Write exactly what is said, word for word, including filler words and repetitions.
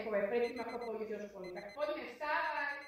Čechové predtým, ako pôjdete do školy. Tak poďme vstávať.